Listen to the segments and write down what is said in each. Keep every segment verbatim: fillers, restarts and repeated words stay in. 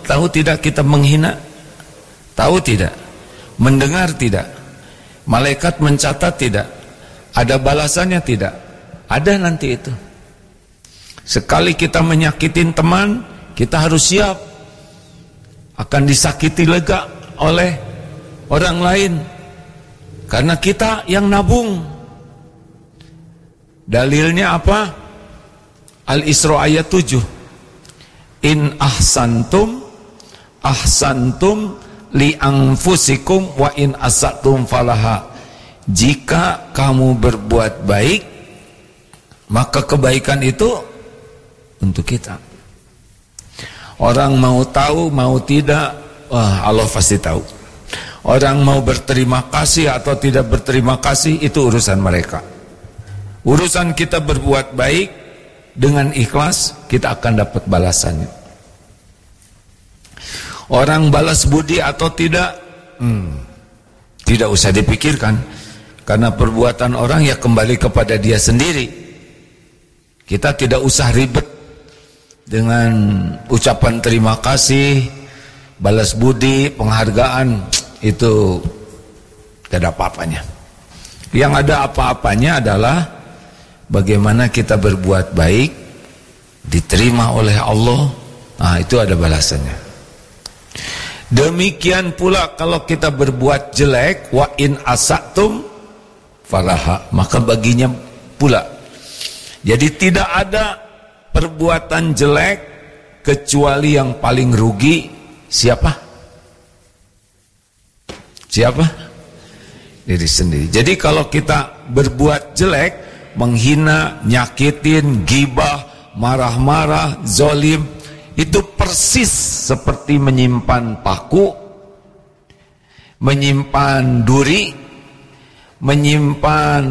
tahu tidak kita menghina? Tahu tidak? Mendengar tidak? Malaikat mencatat tidak? Ada balasannya tidak? Ada nanti itu. Sekali kita menyakitin teman, kita harus siap akan disakiti lega oleh orang lain, karena kita yang nabung. Dalilnya apa? Al-Isra ayat tujuh. In ahsantum ahsantum li anfusikum wa in asatum falaha. Jika kamu berbuat baik, maka kebaikan itu untuk kita. Orang mau tahu mau tidak, wah Allah pasti tahu. Orang mau berterima kasih atau tidak berterima kasih, itu urusan mereka. Urusan kita berbuat baik dengan ikhlas, kita akan dapat balasannya. Orang balas budi atau tidak, hmm, tidak usah dipikirkan, karena perbuatan orang ya kembali kepada dia sendiri. Kita tidak usah ribet dengan ucapan terima kasih, balas budi, penghargaan, itu tidak ada apa-apanya. Yang ada apa-apanya adalah bagaimana kita berbuat baik, diterima oleh Allah. Nah, itu ada balasannya. Demikian pula kalau kita berbuat jelek, wa in asatum falaha, maka baginya pula. Jadi tidak ada perbuatan jelek kecuali yang paling rugi siapa? Siapa? Diri sendiri. Jadi kalau kita berbuat jelek, menghina, nyakitin, gibah, marah-marah, zolim, itu persis seperti menyimpan paku, menyimpan duri, menyimpan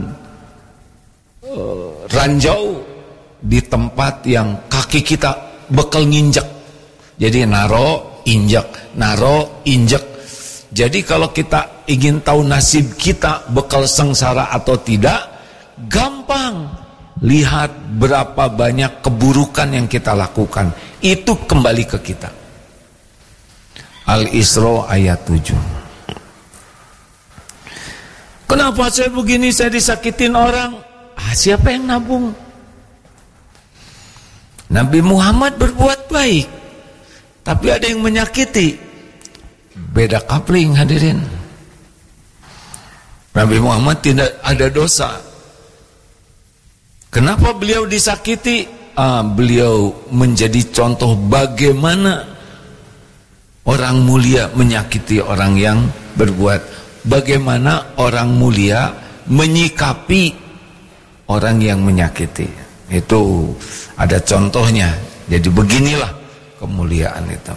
uh, ranjau di tempat yang kaki kita bekal nginjek. Jadi naro, injek, naro, injek. Jadi kalau kita ingin tahu nasib kita bekal sengsara atau tidak, gampang. Lihat berapa banyak keburukan yang kita lakukan, itu kembali ke kita. Al-Isra ayat tujuh. Kenapa saya begini, saya disakitin orang? Ah, siapa yang nabung? Nabi Muhammad berbuat baik, tapi ada yang menyakiti. Beda kapling, hadirin. Nabi Muhammad tidak ada dosa. Kenapa beliau disakiti? Ah, beliau menjadi contoh bagaimana orang mulia menyakiti orang yang berbuat, bagaimana orang mulia menyikapi orang yang menyakiti. Itu ada contohnya. Jadi beginilah kemuliaan itu.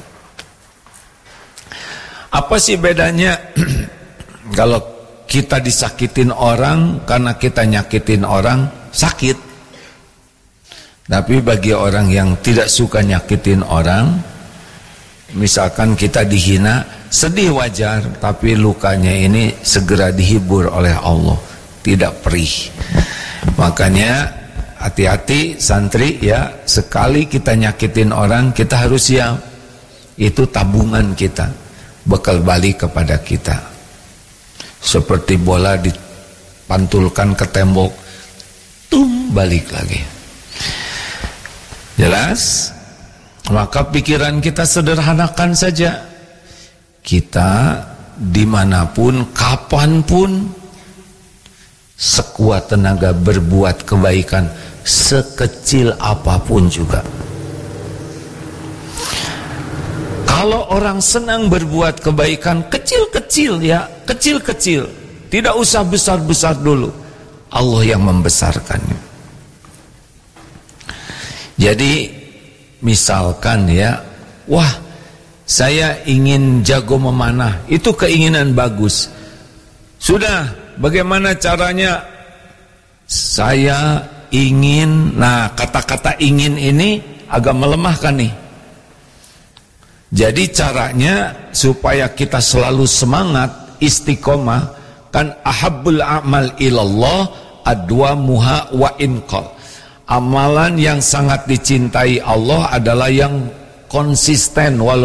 Apa sih bedanya kalau kita disakitin orang karena kita nyakitin orang, sakit. Tapi bagi orang yang tidak suka nyakitin orang, misalkan kita dihina, sedih wajar, tapi lukanya ini segera dihibur oleh Allah, tidak perih. Makanya hati-hati santri ya, sekali kita nyakitin orang, kita harus siap. Itu tabungan kita, bakal balik kepada kita. Seperti bola dipantulkan ke tembok, tum, balik lagi. Jelas? Maka pikiran kita sederhanakan saja. Kita dimanapun, kapanpun, sekuat tenaga berbuat kebaikan, sekecil apapun juga. Kalau orang senang berbuat kebaikan, kecil-kecil ya, kecil-kecil, tidak usah besar-besar dulu, Allah yang membesarkannya. Jadi misalkan ya, wah saya ingin jago memanah, itu keinginan bagus. Sudah, bagaimana caranya? Saya ingin, nah kata-kata ingin ini agak melemahkan nih. Jadi caranya supaya kita selalu semangat, istiqomah, kan ahabbul a'mal ilallah adwamuha wa inqal. Amalan yang sangat dicintai Allah adalah yang konsisten walau